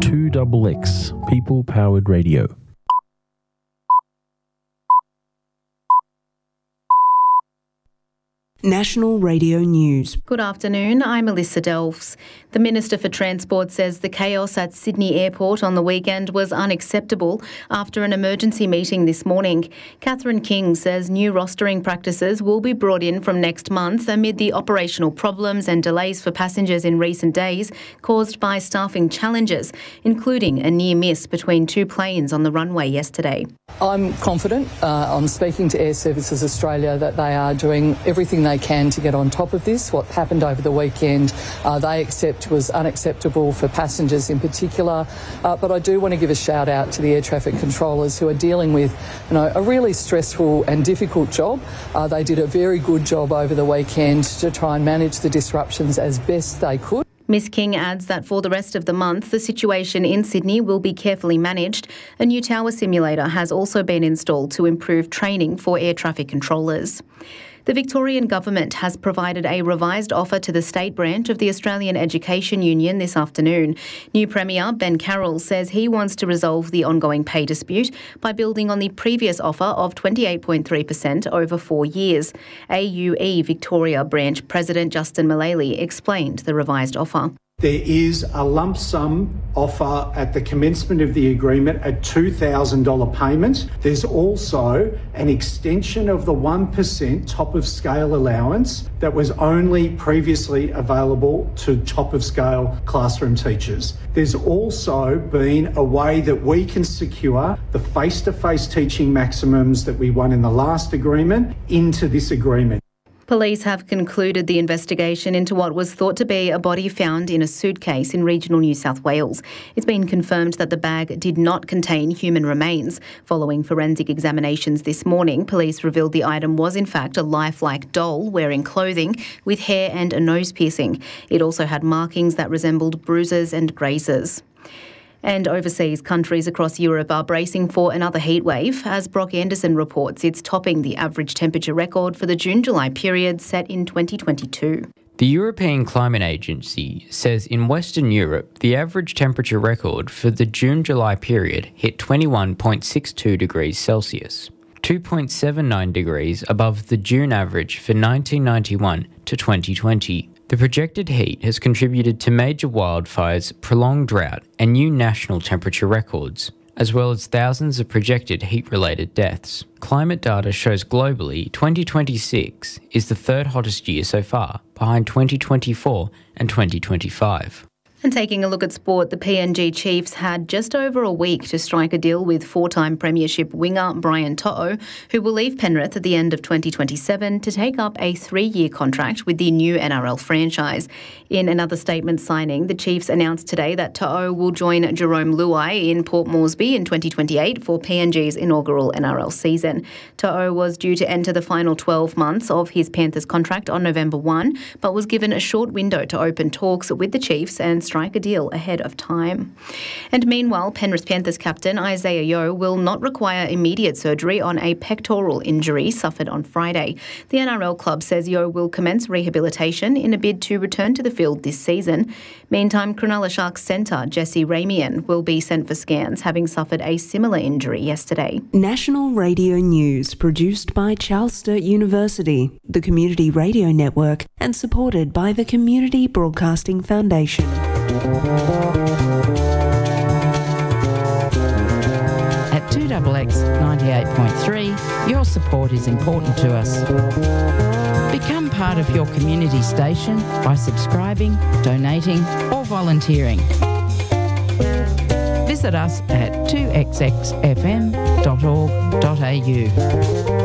2XX, people-powered radio. National Radio News. Good afternoon, I'm Alyssa Delfs. The Minister for Transport says the chaos at Sydney Airport on the weekend was unacceptable after an emergency meeting this morning. Catherine King says new rostering practices will be brought in from next month amid the operational problems and delays for passengers in recent days caused by staffing challenges, including a near miss between two planes on the runway yesterday. I'm confident on speaking to Air Services Australia that they are doing everything they can to get on top of this. What happened over the weekend they accept was unacceptable for passengers in particular, but I do want to give a shout out to the air traffic controllers who are dealing with a really stressful and difficult job. They did a very good job over the weekend to try and manage the disruptions as best they could. Ms King adds that for the rest of the month, the situation in Sydney will be carefully managed. A new tower simulator has also been installed to improve training for air traffic controllers. The Victorian Government has provided a revised offer to the state branch of the Australian Education Union this afternoon. New Premier Ben Carroll says he wants to resolve the ongoing pay dispute by building on the previous offer of 28.3% over 4 years. AUE Victoria Branch President Justin Mullally explained the revised offer. There is a lump sum offer at the commencement of the agreement at $2,000 payment. There's also an extension of the 1% top of scale allowance that was only previously available to top of scale classroom teachers. There's also been a way that we can secure the face-to-face teaching maximums that we won in the last agreement into this agreement. Police have concluded the investigation into what was thought to be a body found in a suitcase in regional New South Wales. It's been confirmed that the bag did not contain human remains. Following forensic examinations this morning, police revealed the item was in fact a lifelike doll wearing clothing with hair and a nose piercing. It also had markings that resembled bruises and grazes. And overseas, countries across Europe are bracing for another heatwave, as Brock Anderson reports it's topping the average temperature record for the June-July period set in 2022. The European Climate Agency says in Western Europe, the average temperature record for the June-July period hit 21.62 degrees Celsius, 2.79 degrees above the June average for 1991 to 2020. The projected heat has contributed to major wildfires, prolonged drought and new national temperature records, as well as thousands of projected heat-related deaths. Climate data shows globally 2026 is the third hottest year so far, behind 2024 and 2025. And taking a look at sport, the PNG Chiefs had just over a week to strike a deal with four-time premiership winger Brian To'o, who will leave Penrith at the end of 2027 to take up a 3-year contract with the new NRL franchise. In another statement signing, the Chiefs announced today that To'o will join Jerome Luai in Port Moresby in 2028 for PNG's inaugural NRL season. To'o was due to enter the final 12 months of his Panthers contract on November 1, but was given a short window to open talks with the Chiefs and strike a deal ahead of time. And meanwhile, Penrith Panthers captain Isaiah Yeo will not require immediate surgery on a pectoral injury suffered on Friday. The NRL club says Yeo will commence rehabilitation in a bid to return to the field this season. Meantime, Cronulla Sharks centre Jesse Ramian will be sent for scans, having suffered a similar injury yesterday. National Radio News, produced by Charles Sturt University, the Community Radio Network, and supported by the Community Broadcasting Foundation. At 2XX 98.3, your support is important to us. Become part of your community station by subscribing, donating or volunteering. Visit us at 2xxfm.org.au.